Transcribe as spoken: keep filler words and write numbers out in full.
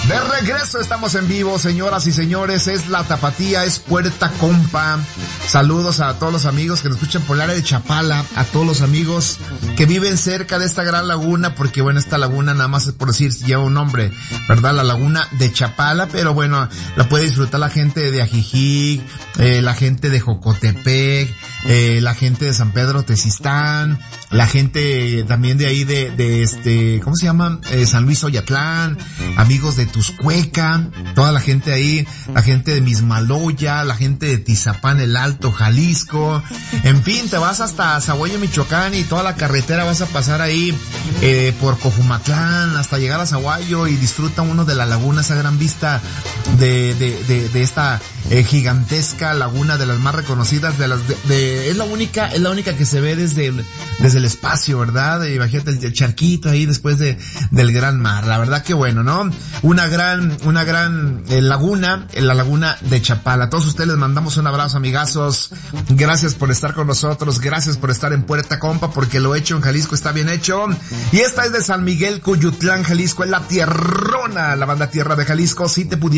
De regreso estamos en vivo, señoras y señores, es La Tapatía, es Puerta Compa. Saludos a todos los amigos que nos escuchan por el área de Chapala, a todos los amigos que viven cerca de esta gran laguna, porque bueno, esta laguna nada más es por decir, lleva un nombre, ¿verdad? La laguna de Chapala, pero bueno, la puede disfrutar la gente de Ajijic, eh, la gente de Jocotepec, eh, la gente de San Pedro Tezistán, la gente también de ahí de, de este, ¿cómo se llama? Eh, San Luis Oyatlán, amigos de Tuzcueca, toda la gente ahí, la gente de Mismaloya, la gente de Tizapán el Alto, Jalisco, en fin, te vas hasta Zaguayo, Michoacán, y toda la carretera vas a pasar ahí, eh, por Cojumatlán, hasta llegar a Zaguayo, y disfruta uno de la laguna, esa gran vista de, de, de, de esta, eh, gigantesca laguna, de las más reconocidas, de las, de, de, es la única, es la única que se ve desde, desde el espacio, ¿verdad? Imagínate el, el charquito ahí después de, del gran mar, la verdad que bueno, ¿no? Una gran, una gran eh, laguna, en la laguna de Chapala. A todos ustedes les mandamos un abrazo, amigazos. Gracias por estar con nosotros, gracias por estar en Puerta Compa, porque lo hecho en Jalisco está bien hecho. Y esta es de San Miguel, Cuyutlán, Jalisco, es la tierrona, la banda Tierra de Jalisco. Si te pudiera